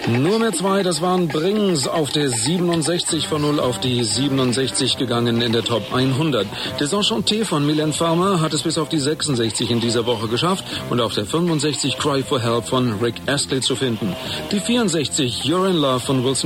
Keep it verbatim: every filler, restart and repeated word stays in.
Nur mehr zwei, das waren Brings auf der siebenundsechzig von null auf die siebenundsechzig gegangen in der Top hundert. Desenchanté von Mylène Farmer hat es bis auf die sechsundsechzig in dieser Woche geschafft und auf der fünfundsechzig Cry for Help von Rick Astley zu finden. Die vierundsechzig You're in Love von Wilson